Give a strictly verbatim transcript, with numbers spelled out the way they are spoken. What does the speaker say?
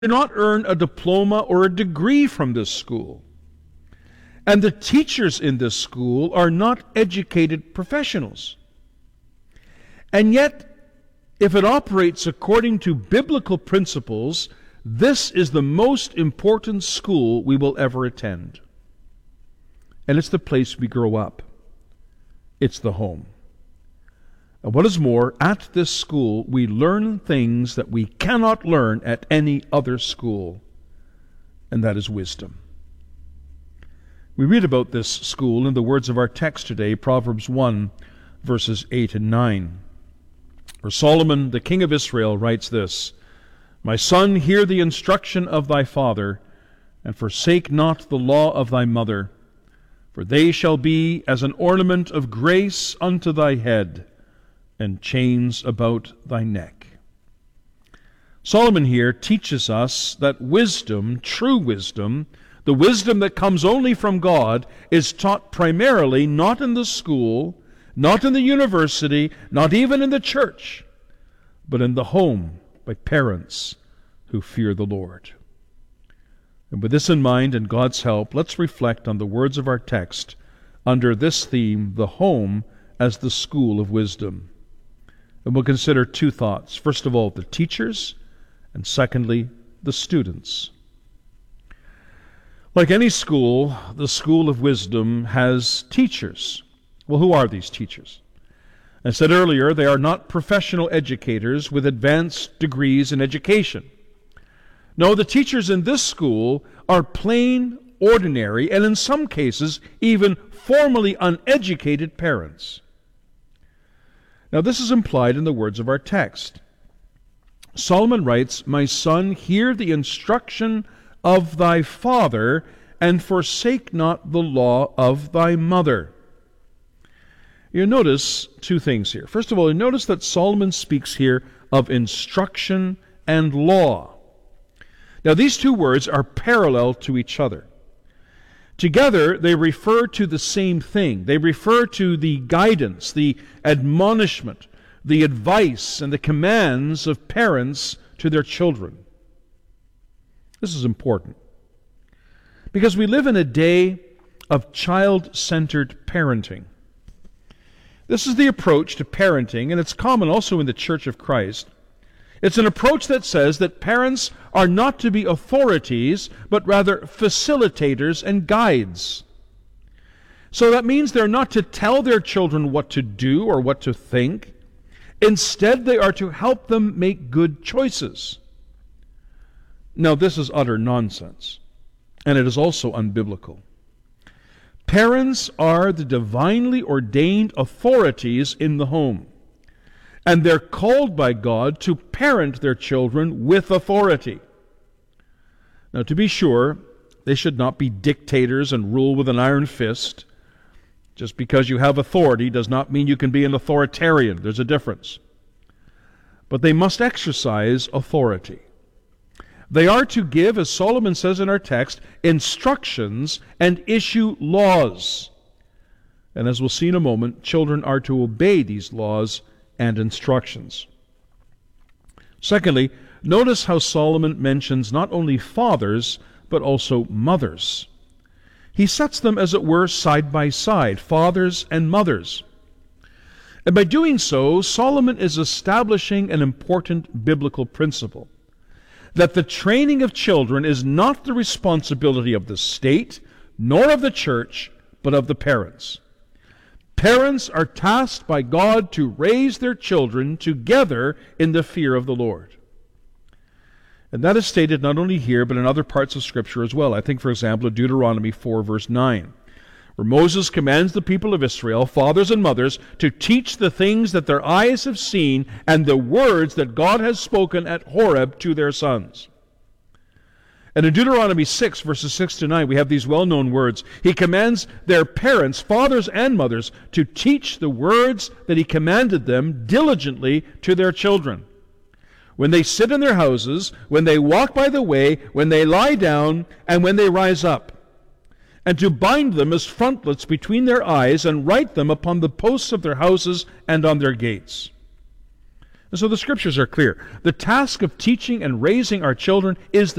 do not earn a diploma or a degree from this school. And the teachers in this school are not educated professionals. And yet, if it operates according to biblical principles, this is the most important school we will ever attend. And it's the place we grow up. It's the home. And what is more, at this school we learn things that we cannot learn at any other school, and that is wisdom. We read about this school in the words of our text today, Proverbs one, verses eight and nine. For Solomon, the king of Israel, writes this, "My son, hear the instruction of thy father, and forsake not the law of thy mother, for they shall be as an ornament of grace unto thy head, and chains about thy neck." Solomon here teaches us that wisdom, true wisdom, the wisdom that comes only from God, is taught primarily not in the school, not in the university, not even in the church, but in the home by parents who fear the Lord. And with this in mind and God's help, let's reflect on the words of our text under this theme, the home as the school of wisdom. And we'll consider two thoughts. First of all, the teachers, and secondly, the students. Like any school, the school of wisdom has teachers. Well, who are these teachers? I said earlier, they are not professional educators with advanced degrees in education. No, the teachers in this school are plain, ordinary, and in some cases, even formally uneducated parents. Now, this is implied in the words of our text. Solomon writes, "My son, hear the instruction of thy father, and forsake not the law of thy mother." You notice two things here. First of all, you notice that Solomon speaks here of instruction and law. Now, these two words are parallel to each other. Together, they refer to the same thing. They refer to the guidance, the admonishment, the advice, and the commands of parents to their children. This is important, because we live in a day of child-centered parenting. This is the approach to parenting, and it's common also in the Church of Christ. It's an approach that says that parents are not to be authorities, but rather facilitators and guides. So that means they're not to tell their children what to do or what to think. Instead, they are to help them make good choices. Now, this is utter nonsense, and it is also unbiblical. Parents are the divinely ordained authorities in the home, and they're called by God to parent their children with authority. Now, to be sure, they should not be dictators and rule with an iron fist. Just because you have authority does not mean you can be an authoritarian. There's a difference. But they must exercise authority. They are to give, as Solomon says in our text, instructions and issue laws. And as we'll see in a moment, children are to obey these laws and instructions. Secondly, notice how Solomon mentions not only fathers, but also mothers. He sets them, as it were, side by side, fathers and mothers. And by doing so, Solomon is establishing an important biblical principle, that the training of children is not the responsibility of the state, nor of the church, but of the parents. Parents are tasked by God to raise their children together in the fear of the Lord. And that is stated not only here, but in other parts of Scripture as well. I think, for example, of Deuteronomy four, verse nine, where Moses commands the people of Israel, fathers and mothers, to teach the things that their eyes have seen and the words that God has spoken at Horeb to their sons. And in Deuteronomy six, verses six to nine, we have these well-known words. He commands their parents, fathers and mothers, to teach the words that He commanded them diligently to their children, when they sit in their houses, when they walk by the way, when they lie down, and when they rise up, and to bind them as frontlets between their eyes, and write them upon the posts of their houses and on their gates. And so the Scriptures are clear. The task of teaching and raising our children is